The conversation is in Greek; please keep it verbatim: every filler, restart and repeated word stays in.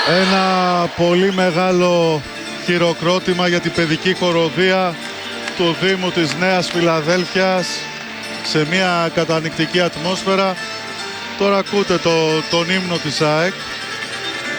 Ένα πολύ μεγάλο χειροκρότημα για την παιδική χοροδία του Δήμου της Νέας Φιλαδέλφειας σε μια κατανυκτική ατμόσφαιρα. Τώρα ακούτε το, τον ύμνο της ΑΕΚ.